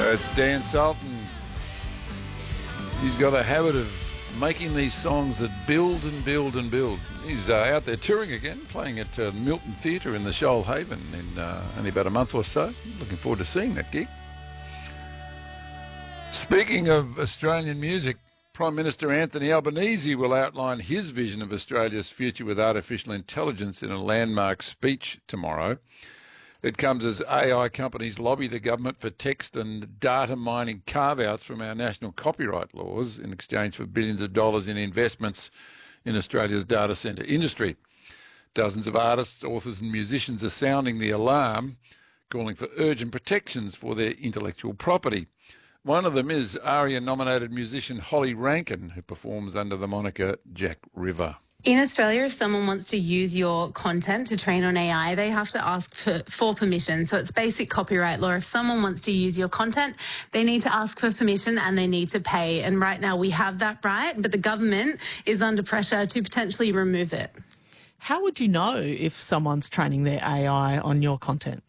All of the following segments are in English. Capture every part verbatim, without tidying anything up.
It's Dan Sultan. He's got a habit of making these songs that build and build and build. He's uh, out there touring again, playing at uh, Milton Theatre in the Shoalhaven in uh, only about a month or so. Looking forward to seeing that gig. Speaking of Australian music, Prime Minister Anthony Albanese will outline his vision of Australia's future with artificial intelligence in a landmark speech tomorrow. It comes as A I companies lobby the government for text and data mining carve-outs from our national copyright laws in exchange for billions of dollars in investments in Australia's data centre industry. Dozens of artists, authors and musicians are sounding the alarm, calling for urgent protections for their intellectual property. One of them is ARIA-nominated musician Holly Rankin, who performs under the moniker Jack River. In Australia, if someone wants to use your content to train on A I, they have to ask for, for permission. So it's basic copyright law. If someone wants to use your content, they need to ask for permission and they need to pay. And right now we have that right, but the government is under pressure to potentially remove it. How would you know if someone's training their A I on your content?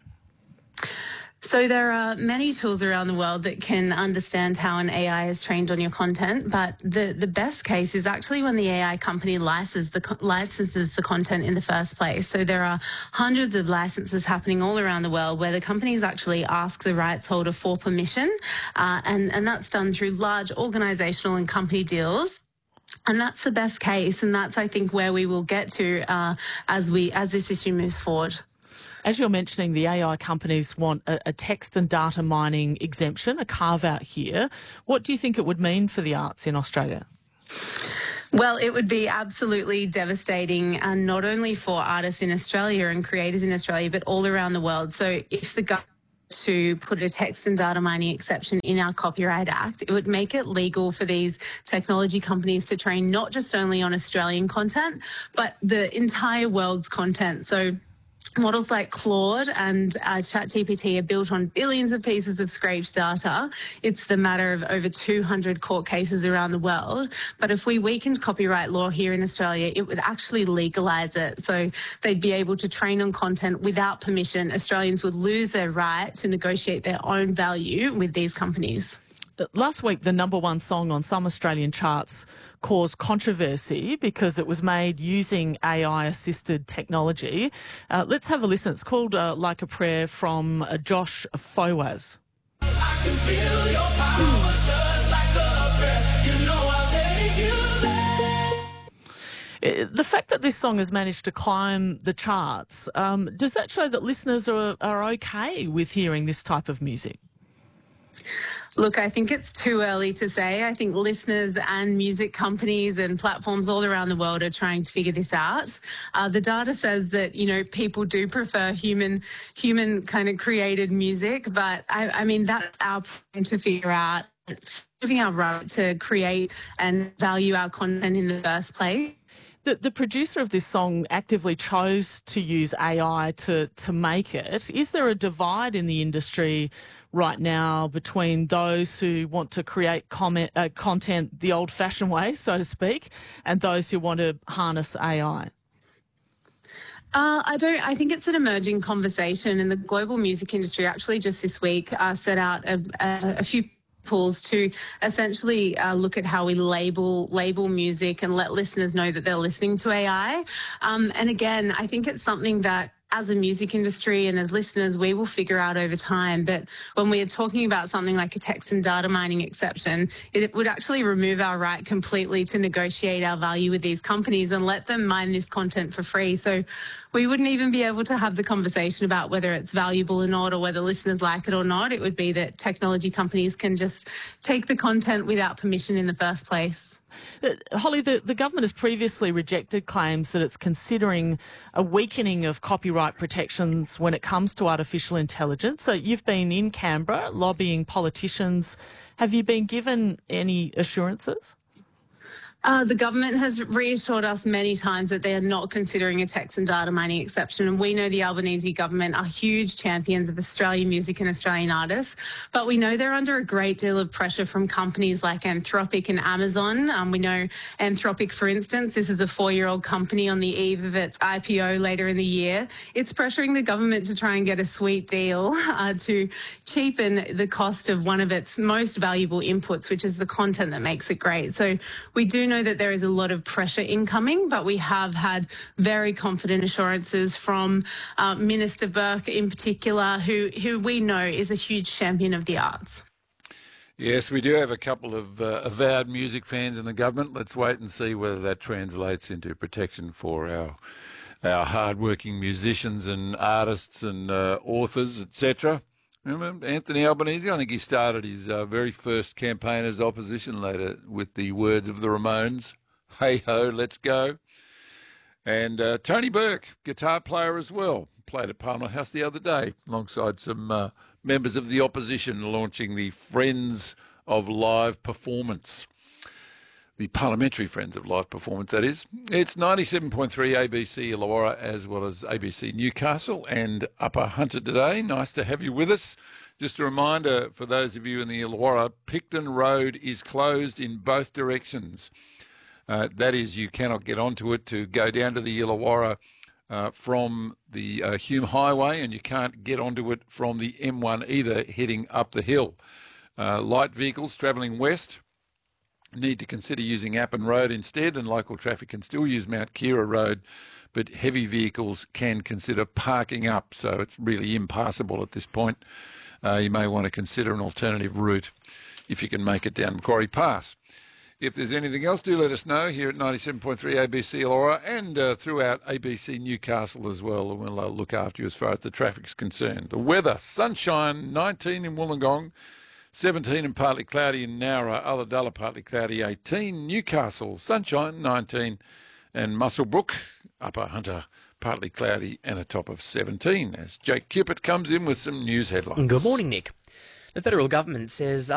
So there are many tools around the world that can understand how an A I is trained on your content, but the, the best case is actually when the A I company licenses the, licenses the content in the first place. So there are hundreds of licenses happening all around the world where the companies actually ask the rights holder for permission, uh, and, and that's done through large organisational and company deals. And that's the best case, and that's, I think, where we will get to uh, as we as this issue moves forward. As you're mentioning, the A I companies want a, a text and data mining exemption, a carve-out here. What do you think it would mean for the arts in Australia? Well, it would be absolutely devastating, and not only for artists in Australia and creators in Australia, but all around the world. So if the government to put a text and data mining exception in our Copyright Act, it would make it legal for these technology companies to train not just only on Australian content, but the entire world's content. So models like Claude and uh, ChatGPT are built on billions of pieces of scraped data. It's the matter of over two hundred court cases around the world. But if we weakened copyright law here in Australia, it would actually legalise it. So they'd be able to train on content without permission. Australians would lose their right to negotiate their own value with these companies. Last week, the number one song on some Australian charts caused controversy because it was made using A I-assisted technology. Uh, let's have a listen. It's called uh, Like a Prayer from uh, Josh Fawaz. I can feel your power just like a prayer. You know I'll take you there. The fact that this song has managed to climb the charts, um, does that show that listeners are, are okay with hearing this type of music? Look, I think it's too early to say. I think listeners and music companies and platforms all around the world are trying to figure this out. Uh, the data says that, you know, people do prefer human, human kind of created music, but I, I mean, that's our problem to figure out. It's giving our right to create and value our content in the first place. The, the producer of this song actively chose to use A I to, to make it. Is there a divide in the industry right now between those who want to create comment, uh, content the old-fashioned way, so to speak, and those who want to harness A I? Uh, I don't. I think it's an emerging conversation, and the global music industry actually just this week uh, set out a, a, a few tools to essentially uh, look at how we label label music and let listeners know that they're listening to A I. Um, and again, I think it's something that as a music industry and as listeners, we will figure out over time. But when we are talking about something like a text and data mining exception, it would actually remove our right completely to negotiate our value with these companies and let them mine this content for free. So we wouldn't even be able to have the conversation about whether it's valuable or not, or whether listeners like it or not. It would be that technology companies can just take the content without permission in the first place. Uh, Holly, the, the government has previously rejected claims that it's considering a weakening of copyright protections when it comes to artificial intelligence. So you've been in Canberra lobbying politicians. Have you been given any assurances? Uh, the government has reassured us many times that they are not considering a text and data mining exception. And we know the Albanese government are huge champions of Australian music and Australian artists, but we know they're under a great deal of pressure from companies like Anthropic and Amazon. Um, we know Anthropic, for instance, this is a four-year-old company on the eve of its I P O later in the year. It's pressuring the government to try and get a sweet deal uh, to cheapen the cost of one of its most valuable inputs, which is the content that makes it great. So we do know that there is a lot of pressure incoming, but we have had very confident assurances from uh, Minister Burke in particular, who, who we know is a huge champion of the arts. Yes, we do have a couple of uh, avowed music fans in the government. Let's wait and see whether that translates into protection for our our hard-working musicians and artists and uh, authors, et cetera. Remember Anthony Albanese? I think he started his uh, very first campaign as opposition leader with the words of the Ramones, "Hey ho, let's go." And uh, Tony Burke, guitar player as well, played at Parliament House the other day alongside some uh, members of the opposition launching the Friends of Live Performance. The Parliamentary Friends of Live Performance, that is. It's ninety-seven point three A B C Illawarra as well as A B C Newcastle and Upper Hunter today. Nice to have you with us. Just a reminder for those of you in the Illawarra, Picton Road is closed in both directions. Uh, that is, you cannot get onto it to go down to the Illawarra uh, from the uh, Hume Highway, and you can't get onto it from the M one either, heading up the hill. Uh, light vehicles travelling west need to consider using Appin Road instead, and local traffic can still use Mount Kira Road, but heavy vehicles can consider parking up, so it's really impassable at this point. Uh, you may want to consider an alternative route if you can make it down Macquarie Pass. If there's anything else, do let us know here at ninety-seven point three A B C Illawarra and uh, throughout A B C Newcastle as well, and we'll uh, look after you as far as the traffic's concerned. The weather, sunshine, nineteen in Wollongong, seventeen and partly cloudy in Nowra, Ulladulla partly cloudy, eighteen, Newcastle, sunshine, nineteen, and Muswellbrook, Upper Hunter, partly cloudy and a top of seventeen. As Jake Cupid comes in with some news headlines. Good morning, Nick. The federal government says